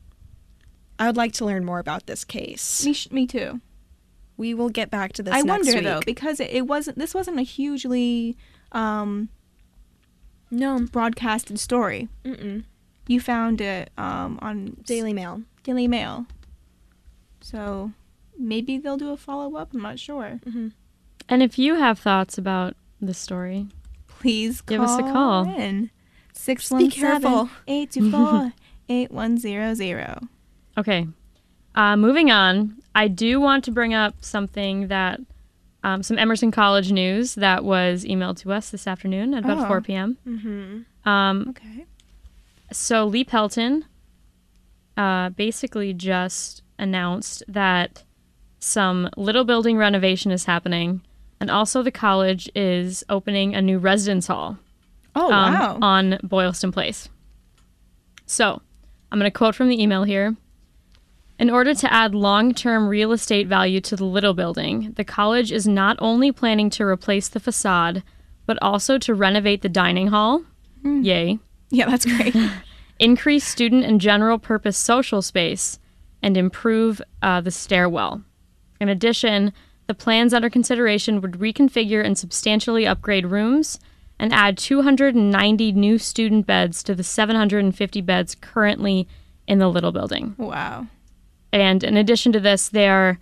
[SPEAKER 2] I would like to learn more about this case.
[SPEAKER 1] Me too.
[SPEAKER 2] We will get back to this
[SPEAKER 1] I
[SPEAKER 2] next
[SPEAKER 1] wonder
[SPEAKER 2] week.
[SPEAKER 1] though, because it wasn't. This wasn't a hugely
[SPEAKER 2] No.
[SPEAKER 1] broadcasted story.
[SPEAKER 2] Mm-mm.
[SPEAKER 1] You found it on
[SPEAKER 2] Daily Mail.
[SPEAKER 1] Daily Mail. So maybe they'll do a follow-up. I'm not sure.
[SPEAKER 3] And if you have thoughts about this story,
[SPEAKER 1] Please
[SPEAKER 3] Give us a call.
[SPEAKER 1] in.
[SPEAKER 2] careful.
[SPEAKER 1] 617-824-8100.
[SPEAKER 3] okay. Moving on, I do want to bring up something that some Emerson College news that was emailed to us this afternoon at about
[SPEAKER 1] Oh.
[SPEAKER 3] 4 p.m.
[SPEAKER 1] Okay.
[SPEAKER 3] So Lee Pelton basically just announced that some little building renovation is happening, and also the college is opening a new residence hall
[SPEAKER 1] Oh, wow.
[SPEAKER 3] on Boylston Place. So I'm going to quote from the email here. In order to add long-term real estate value to the Little Building, the college is not only planning to replace the facade, but also to renovate the dining hall. Yay.
[SPEAKER 1] Yeah, that's great.
[SPEAKER 3] Increase student and general purpose social space, and improve the stairwell. In addition, the plans under consideration would reconfigure and substantially upgrade rooms and add 290 new student beds to the 750 beds currently in the Little Building.
[SPEAKER 1] Wow.
[SPEAKER 3] And in addition to this, the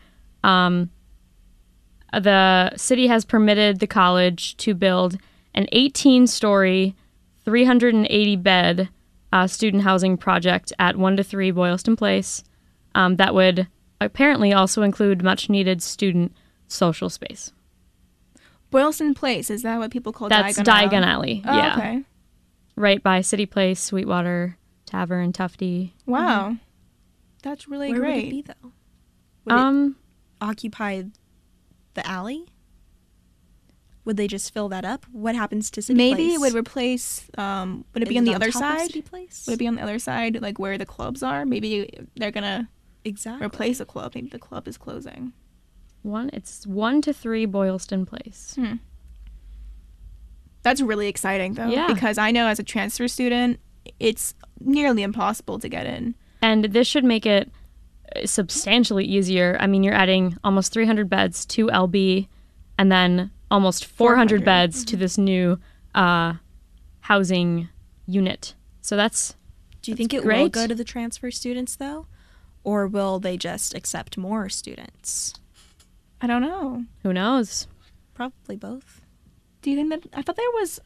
[SPEAKER 3] city has permitted the college to build an 18-story, 380-bed student housing project at 1 to 3 Boylston Place that would apparently also include much-needed student social space.
[SPEAKER 1] Boylston Place, is that what people call
[SPEAKER 3] That's
[SPEAKER 1] Diagon
[SPEAKER 3] Diagon
[SPEAKER 1] Alley?
[SPEAKER 3] Alley,
[SPEAKER 1] Oh,
[SPEAKER 3] yeah.
[SPEAKER 1] okay.
[SPEAKER 3] Right by City Place, Sweetwater Tavern, Tufty.
[SPEAKER 1] Wow. That's really
[SPEAKER 2] Where
[SPEAKER 1] great.
[SPEAKER 2] would it be though? Would it
[SPEAKER 3] Um,
[SPEAKER 2] occupy the alley? Would they just fill that up? What happens to City
[SPEAKER 1] Maybe
[SPEAKER 2] Place?
[SPEAKER 1] it would replace, would it be
[SPEAKER 2] Is
[SPEAKER 1] on the
[SPEAKER 2] on
[SPEAKER 1] other
[SPEAKER 2] top of
[SPEAKER 1] side?
[SPEAKER 2] City Place?
[SPEAKER 1] Would it be on the other side, like where the clubs are? Maybe they're going to
[SPEAKER 2] Exactly.
[SPEAKER 1] replace a club. Maybe the club is closing.
[SPEAKER 3] it's 1 to 3 Boylston Place.
[SPEAKER 1] That's really exciting, though.
[SPEAKER 3] Yeah.
[SPEAKER 1] Because I know as a transfer student, it's nearly impossible to get in.
[SPEAKER 3] And this should make it substantially easier. I mean, you're adding almost 300 beds to LB and then almost 400
[SPEAKER 1] 400.
[SPEAKER 3] beds to this new housing unit. So that's
[SPEAKER 2] Do you think it will
[SPEAKER 3] great.
[SPEAKER 2] go to the transfer students though? Or will they just accept more students?
[SPEAKER 1] I don't know.
[SPEAKER 3] who knows.
[SPEAKER 2] Probably both.
[SPEAKER 1] Do you think that I thought there was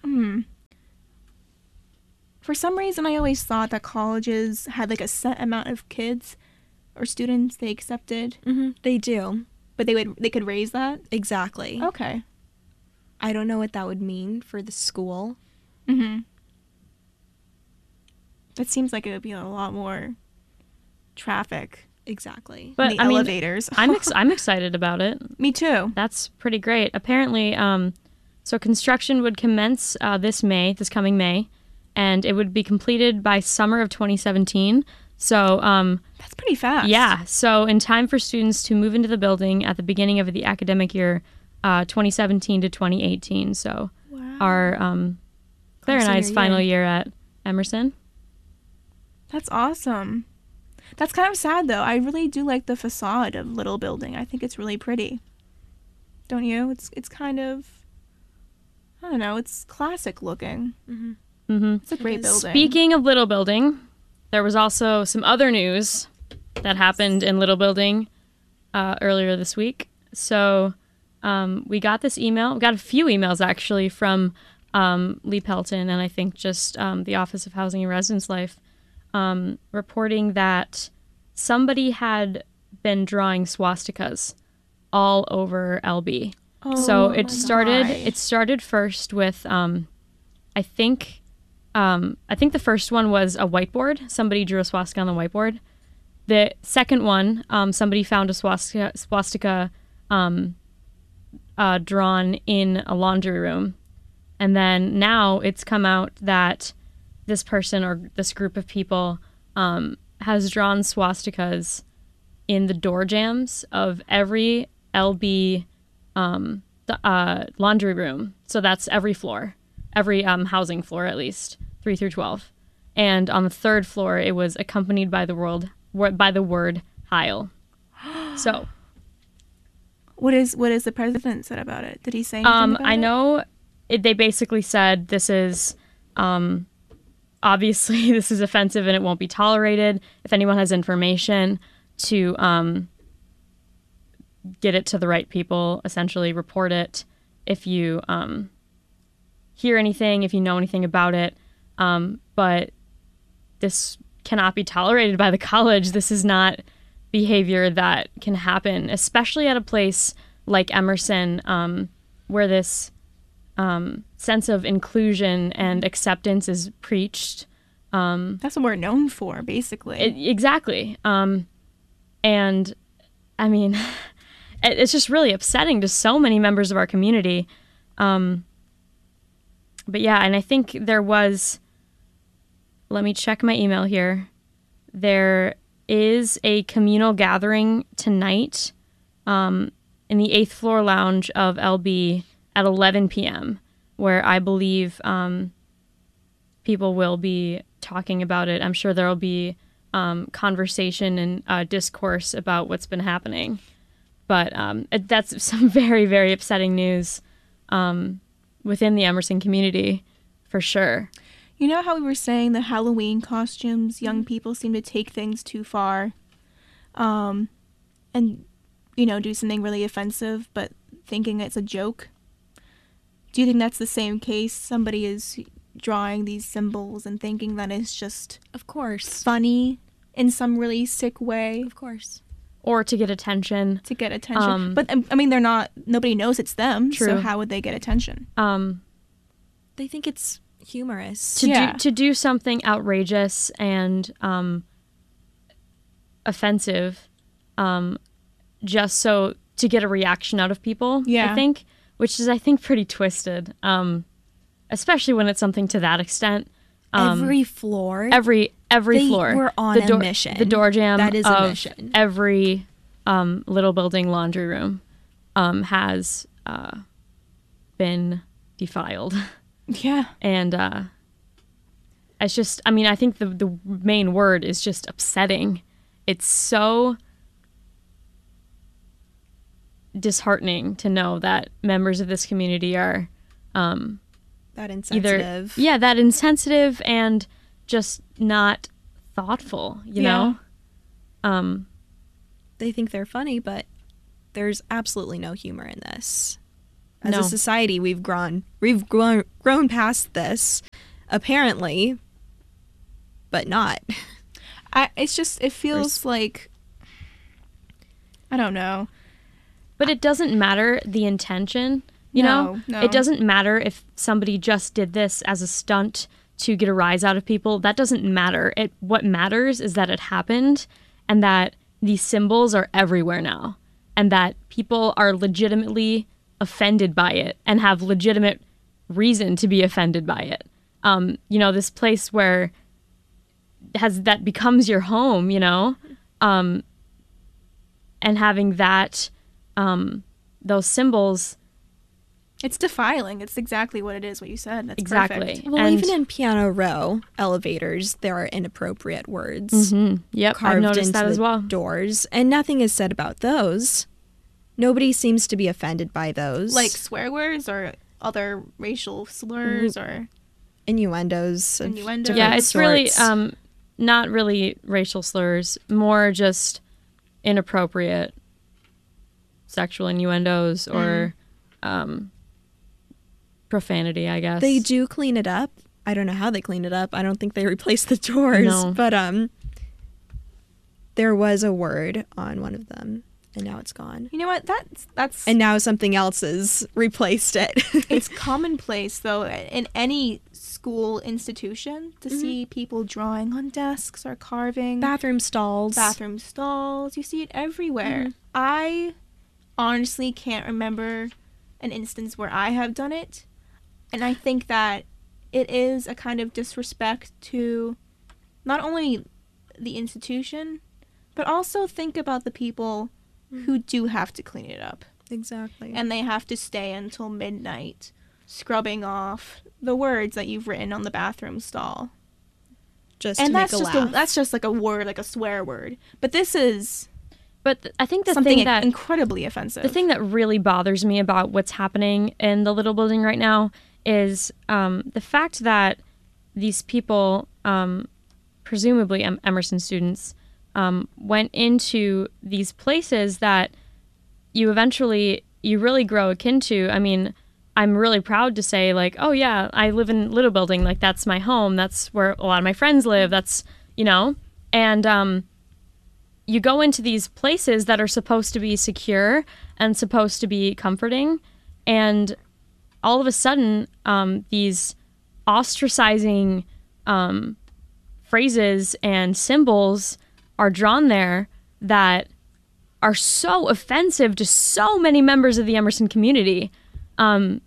[SPEAKER 1] for some reason I always thought that colleges had like a set amount of kids or students they accepted,
[SPEAKER 2] Mm-hmm. They do.
[SPEAKER 1] but they could raise that.
[SPEAKER 2] Exactly.
[SPEAKER 1] Okay.
[SPEAKER 2] I don't know what that would mean for the school.
[SPEAKER 1] Mhm. It seems like it would be a lot more traffic
[SPEAKER 2] Exactly.
[SPEAKER 3] But
[SPEAKER 1] in the
[SPEAKER 3] I mean,
[SPEAKER 1] elevators.
[SPEAKER 3] I'm excited about it.
[SPEAKER 1] Me too.
[SPEAKER 3] That's pretty great. Apparently, so construction would commence this coming May, and it would be completed by summer of 2017. So,
[SPEAKER 1] That's pretty fast.
[SPEAKER 3] yeah. So, in time for students to move into the building at the beginning of the academic year, 2017 to 2018. So,
[SPEAKER 1] Wow.
[SPEAKER 3] our Claire and
[SPEAKER 2] senior
[SPEAKER 3] I's final
[SPEAKER 2] year.
[SPEAKER 3] year at Emerson.
[SPEAKER 1] That's awesome. That's kind of sad though. I really do like the facade of Little Building. I think it's really pretty. Don't you? It's kind of, I don't know, it's classic looking.
[SPEAKER 2] Mm-hmm.
[SPEAKER 3] Mm-hmm.
[SPEAKER 1] It's a great
[SPEAKER 2] is.
[SPEAKER 1] building.
[SPEAKER 3] Speaking of Little Building, there was also some other news that happened in Little Building earlier this week. So we got this email. We got a few emails actually from Lee Pelton and I think just the Office of Housing and Residence Life reporting that somebody had been drawing swastikas all over LB.
[SPEAKER 1] Oh,
[SPEAKER 3] So
[SPEAKER 1] my
[SPEAKER 3] it started.
[SPEAKER 1] God.
[SPEAKER 3] It started first with, I think the first one was a whiteboard. Somebody drew a swastika on the whiteboard. The second one, somebody found a swastika drawn in a laundry room, and then now it's come out that this person or this group of people has drawn swastikas in the door jambs of every LB laundry room. So that's every floor, every housing floor at least, 3 through 12. And on the third floor, it was accompanied by the word Heil. So
[SPEAKER 1] What is the president said about it? Did he say anything about
[SPEAKER 3] I
[SPEAKER 1] it?
[SPEAKER 3] know they basically said this is obviously this is offensive and it won't be tolerated. If anyone has information to get it to the right people, essentially report it. If you hear anything, if you know anything about it, but this cannot be tolerated by the college. This is not behavior that can happen, especially at a place like Emerson, where this sense of inclusion and acceptance is preached.
[SPEAKER 1] That's what we're known for, basically.
[SPEAKER 3] Exactly. And I mean, it's just really upsetting to so many members of our community. But yeah, and I think there was, let me check my email here. There is a communal gathering tonight in the 8th floor lounge of LB at 11 p.m., where I believe people will be talking about it. I'm sure there will be conversation and discourse about what's been happening. But that's some very, very upsetting news within the Emerson community, for sure.
[SPEAKER 1] You know how we were saying the Halloween costumes, young people seem to take things too far, and, do something really offensive, but thinking it's a joke? Do you think that's the same case? Somebody is drawing these symbols and thinking that it's just
[SPEAKER 2] Of course.
[SPEAKER 1] funny in some really sick way
[SPEAKER 2] Of course.
[SPEAKER 3] Or to get attention.
[SPEAKER 1] to get attention. But, I mean, nobody knows it's them, so
[SPEAKER 3] True.
[SPEAKER 1] how would they get attention?
[SPEAKER 2] They think it's humorous.
[SPEAKER 3] To do something outrageous and offensive, just so to get a reaction out of people.
[SPEAKER 1] Yeah.
[SPEAKER 3] I think, which is pretty twisted. Especially when it's something to that extent.
[SPEAKER 2] Every floor.
[SPEAKER 3] Every
[SPEAKER 2] They
[SPEAKER 3] floor.
[SPEAKER 2] were on a mission.
[SPEAKER 3] The door jam
[SPEAKER 2] That is a
[SPEAKER 3] of
[SPEAKER 2] mission.
[SPEAKER 3] every Little Building laundry room has been defiled.
[SPEAKER 1] Yeah.
[SPEAKER 3] And it's just, I think the main word is just upsetting. It's so disheartening to know that members of this community are
[SPEAKER 2] That insensitive.
[SPEAKER 3] that insensitive and just not thoughtful, you
[SPEAKER 1] Yeah.
[SPEAKER 3] know?
[SPEAKER 2] They think they're funny, but there's absolutely no humor in this. As
[SPEAKER 3] No.
[SPEAKER 2] a society, we've grown past this, apparently, but not.
[SPEAKER 1] It feels like, I don't know.
[SPEAKER 3] But it doesn't matter the intention, you know?
[SPEAKER 1] No.
[SPEAKER 3] It doesn't matter if somebody just did this as a stunt to get a rise out of people. That doesn't matter. What matters is that it happened and that these symbols are everywhere now and that people are legitimately offended by it and have legitimate reason to be offended by it. You know, this place where that becomes your home, you know? And having that, those symbols.
[SPEAKER 1] It's defiling. It's exactly what it is, what you said. That's
[SPEAKER 3] Exactly.
[SPEAKER 1] perfect.
[SPEAKER 2] Well,
[SPEAKER 3] And-
[SPEAKER 2] even in Piano Row elevators, there are inappropriate words
[SPEAKER 3] Yep, I've
[SPEAKER 2] carved
[SPEAKER 3] noticed
[SPEAKER 2] into
[SPEAKER 3] that as
[SPEAKER 2] the
[SPEAKER 3] well.
[SPEAKER 2] doors, and nothing is said about those. Nobody seems to be offended by those.
[SPEAKER 1] Like swear words or other racial slurs or
[SPEAKER 2] innuendos. of
[SPEAKER 1] Innuendos.
[SPEAKER 2] different
[SPEAKER 3] Yeah, it's really
[SPEAKER 2] sorts.
[SPEAKER 3] not really racial slurs, more just inappropriate sexual innuendos or profanity, I guess.
[SPEAKER 2] They do clean it up. I don't know how they clean it up. I don't think they replace the doors.
[SPEAKER 3] No.
[SPEAKER 2] But there was a word on one of them, and now it's gone.
[SPEAKER 1] you know what? That's
[SPEAKER 2] And now something else has replaced it.
[SPEAKER 1] it's commonplace though in any school institution to see people drawing on desks or carving
[SPEAKER 2] Bathroom stalls.
[SPEAKER 1] bathroom stalls. You see it everywhere. I honestly can't remember an instance where I have done it, and I think that it is a kind of disrespect to not only the institution, but also think about the people who do have to clean it up.
[SPEAKER 2] Exactly.
[SPEAKER 1] And they have to stay until midnight scrubbing off the words that you've written on the bathroom stall.
[SPEAKER 2] just
[SPEAKER 1] And
[SPEAKER 2] to
[SPEAKER 1] that's
[SPEAKER 2] make a
[SPEAKER 1] just
[SPEAKER 2] laugh.
[SPEAKER 1] that's just like a word, like a swear word. But this is
[SPEAKER 3] But I think the
[SPEAKER 1] something
[SPEAKER 3] thing that
[SPEAKER 1] incredibly offensive.
[SPEAKER 3] the thing that really bothers me about what's happening in the Little Building right now is the fact that these people, presumably Emerson students, went into these places that you really grow akin to. I mean, I'm really proud to say, like, oh yeah, I live in Little Building, like that's my home, that's where a lot of my friends live, that's, you know, and you go into these places that are supposed to be secure and supposed to be comforting, and all of a sudden, these ostracizing phrases and symbols are drawn there that are so offensive to so many members of the Emerson community. I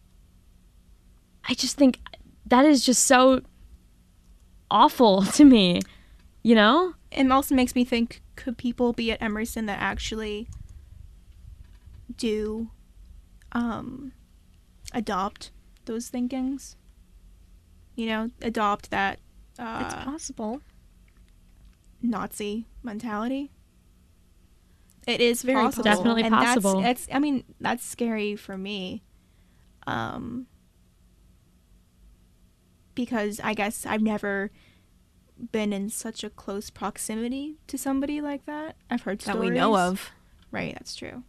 [SPEAKER 3] just think that is just so awful to me, you know?
[SPEAKER 1] it also makes me think, could people be at Emerson that actually do adopt those thinkings? You know, adopt that
[SPEAKER 2] It's possible.
[SPEAKER 1] Nazi mentality. It is
[SPEAKER 2] Very
[SPEAKER 1] possible.
[SPEAKER 2] possible.
[SPEAKER 3] Definitely
[SPEAKER 1] and
[SPEAKER 3] possible.
[SPEAKER 1] That's scary for me. Because I guess I've never been in such a close proximity to somebody like that. I've heard
[SPEAKER 2] That
[SPEAKER 1] stories
[SPEAKER 2] we know of.
[SPEAKER 1] Right, that's true.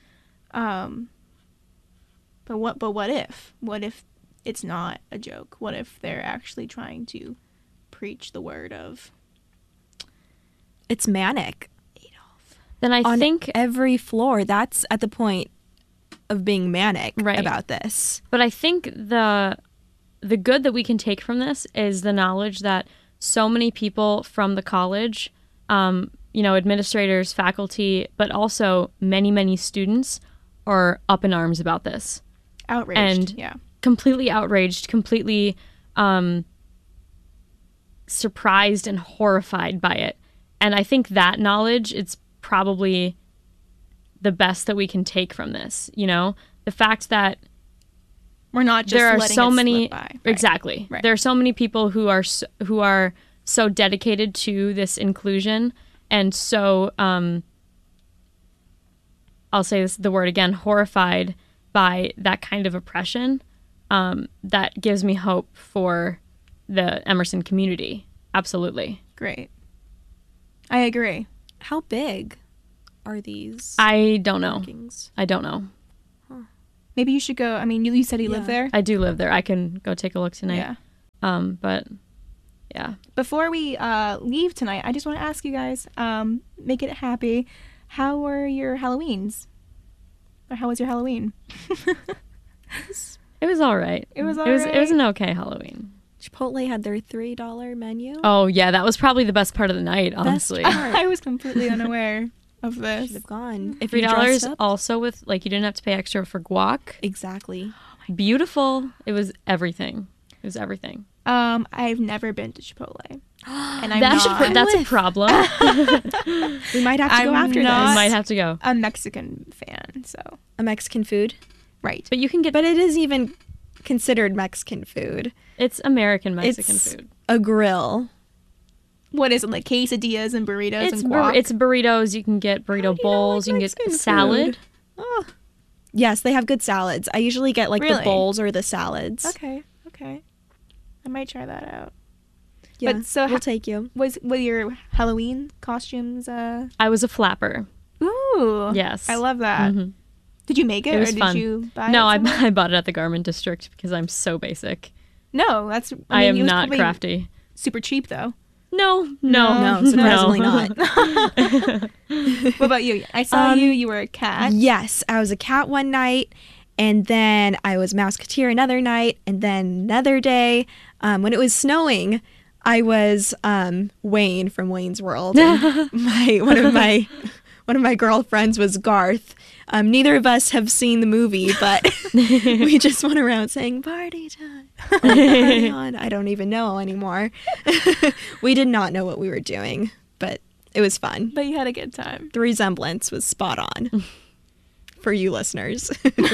[SPEAKER 1] But what if? What if it's not a joke? What if they're actually trying to preach the word of
[SPEAKER 2] It's manic.
[SPEAKER 3] Then I
[SPEAKER 2] On
[SPEAKER 3] think,
[SPEAKER 2] every floor, that's at the point of being manic
[SPEAKER 3] Right.
[SPEAKER 2] about this.
[SPEAKER 3] but I think the good that we can take from this is the knowledge that so many people from the college, administrators, faculty, but also many students are up in arms about this.
[SPEAKER 1] outraged?
[SPEAKER 3] And
[SPEAKER 1] yeah.
[SPEAKER 3] completely outraged, completely surprised and horrified by it. And I think that knowledge, it's probably the best that we can take from this. You know, the fact that
[SPEAKER 1] We're not just
[SPEAKER 3] there are
[SPEAKER 1] letting
[SPEAKER 3] so
[SPEAKER 1] it
[SPEAKER 3] many
[SPEAKER 1] slip by. Right.
[SPEAKER 3] exactly.
[SPEAKER 1] Right.
[SPEAKER 3] There are so many people who are so dedicated to this inclusion and so I'll say the word again, horrified by that kind of oppression, that gives me hope for the Emerson community. Absolutely.
[SPEAKER 1] Great. I agree.
[SPEAKER 2] How big are these
[SPEAKER 3] I don't know.
[SPEAKER 2] rankings?
[SPEAKER 3] I don't know.
[SPEAKER 1] Maybe you should go. I mean, you said you live there.
[SPEAKER 3] I do live there. I can go take a look tonight.
[SPEAKER 1] Yeah.
[SPEAKER 3] But yeah.
[SPEAKER 1] Before we leave tonight, I just want to ask you guys, make it happy. How were your Halloweens? Or how was your Halloween?
[SPEAKER 3] It was all right.
[SPEAKER 1] It was all
[SPEAKER 3] It
[SPEAKER 1] right?
[SPEAKER 3] was an okay Halloween.
[SPEAKER 2] Chipotle had their $3 menu.
[SPEAKER 3] Oh yeah, that was probably the best part of the night, honestly.
[SPEAKER 1] I was completely unaware of
[SPEAKER 2] Should
[SPEAKER 1] this.
[SPEAKER 2] have gone. If you
[SPEAKER 3] $3
[SPEAKER 2] dressed up.
[SPEAKER 3] also with like you didn't have to pay extra for guac.
[SPEAKER 2] Exactly.
[SPEAKER 3] Beautiful. It was everything. It was everything.
[SPEAKER 1] I've never been to Chipotle. And I'm
[SPEAKER 3] That's
[SPEAKER 1] not
[SPEAKER 3] that's a problem.
[SPEAKER 2] We might have to go
[SPEAKER 1] I'm
[SPEAKER 2] after
[SPEAKER 1] not-
[SPEAKER 3] I
[SPEAKER 2] this.
[SPEAKER 3] might have to go.
[SPEAKER 1] a Mexican fan, so.
[SPEAKER 2] A Mexican food.
[SPEAKER 1] Right.
[SPEAKER 3] But you can get
[SPEAKER 2] But it is even considered Mexican food.
[SPEAKER 3] it's American Mexican
[SPEAKER 2] It's
[SPEAKER 3] food.
[SPEAKER 2] a grill.
[SPEAKER 1] What is it, like quesadillas and burritos
[SPEAKER 3] It's
[SPEAKER 1] and guac?
[SPEAKER 3] it's burritos. You can get burrito
[SPEAKER 2] do you not
[SPEAKER 3] bowls.
[SPEAKER 2] like
[SPEAKER 3] You can
[SPEAKER 2] Mexican
[SPEAKER 3] get salad.
[SPEAKER 2] food? Oh. Yes, they have good salads. I usually get like
[SPEAKER 1] Really?
[SPEAKER 2] the bowls or the salads.
[SPEAKER 1] Okay. I might try that out.
[SPEAKER 2] Yeah,
[SPEAKER 1] But so
[SPEAKER 2] we'll take you.
[SPEAKER 1] Was your Halloween costumes?
[SPEAKER 3] I was a flapper.
[SPEAKER 1] Ooh.
[SPEAKER 3] Yes.
[SPEAKER 1] I love that.
[SPEAKER 3] Mhm.
[SPEAKER 1] Did you make it,
[SPEAKER 3] It was
[SPEAKER 1] or did
[SPEAKER 3] fun.
[SPEAKER 1] you buy
[SPEAKER 3] No,
[SPEAKER 1] it?
[SPEAKER 3] I
[SPEAKER 1] somewhere?
[SPEAKER 3] I bought it at the Garment District because I'm so basic.
[SPEAKER 1] No, that's.
[SPEAKER 3] I
[SPEAKER 1] mean, it
[SPEAKER 3] am
[SPEAKER 1] was
[SPEAKER 3] not
[SPEAKER 1] probably
[SPEAKER 3] crafty.
[SPEAKER 1] Super cheap though.
[SPEAKER 3] No.
[SPEAKER 2] No, surprisingly not.
[SPEAKER 1] What about you? I saw you. You were a cat.
[SPEAKER 2] Yes, I was a cat one night, and then I was Mouseketeer another night, and then another day, when it was snowing, I was Wayne from Wayne's World. And one of my girlfriends was Garth. Neither of us have seen the movie, but we just went around saying party time. Party on. I don't even know anymore. We did not know what we were doing, but it was fun.
[SPEAKER 1] But you had a good time.
[SPEAKER 2] The resemblance was spot on for you listeners.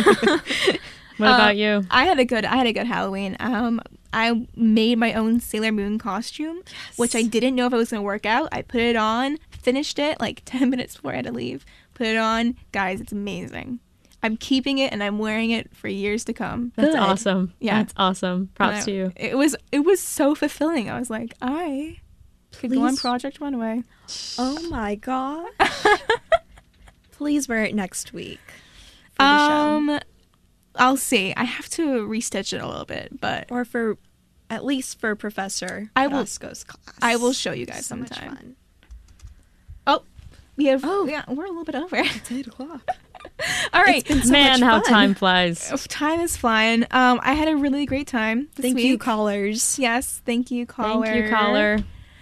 [SPEAKER 3] What about you?
[SPEAKER 1] I had a good Halloween. I made my own Sailor Moon costume, which I didn't know if it was gonna work out. I put it on, finished it like 10 minutes before I had to leave. Put it on, guys. It's amazing. I'm keeping it and I'm wearing it for years to come.
[SPEAKER 3] That's
[SPEAKER 2] Good.
[SPEAKER 3] awesome.
[SPEAKER 1] Yeah.
[SPEAKER 3] That's awesome. Props to you.
[SPEAKER 1] It was so fulfilling. I was like, I could go on
[SPEAKER 2] Please.
[SPEAKER 1] Project Runway.
[SPEAKER 2] Oh my god. Please wear it next week for the show.
[SPEAKER 1] I'll see. I have to restitch it a little bit, but
[SPEAKER 2] Or for at least for Professor
[SPEAKER 1] I will-
[SPEAKER 2] Roscoe's class.
[SPEAKER 1] I will show you guys
[SPEAKER 2] So much
[SPEAKER 1] sometime.
[SPEAKER 2] fun.
[SPEAKER 1] Oh, we have.
[SPEAKER 2] Oh.
[SPEAKER 1] Yeah, we're a little bit over.
[SPEAKER 2] It's 8 o'clock.
[SPEAKER 1] All right.
[SPEAKER 2] been so
[SPEAKER 3] Man,
[SPEAKER 2] much
[SPEAKER 3] how
[SPEAKER 2] fun.
[SPEAKER 3] time flies.
[SPEAKER 1] Time is flying. I had a really great time this
[SPEAKER 2] Thank
[SPEAKER 1] week.
[SPEAKER 2] you, callers.
[SPEAKER 1] Yes, thank you, caller.
[SPEAKER 3] Thank you, caller.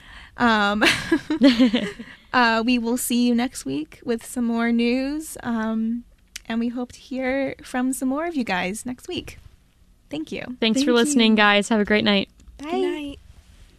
[SPEAKER 1] We will see you next week with some more news. And we hope to hear from some more of you guys next week. Thank you.
[SPEAKER 3] Thanks
[SPEAKER 2] Thank
[SPEAKER 3] for listening,
[SPEAKER 2] you.
[SPEAKER 3] guys. Have a great night.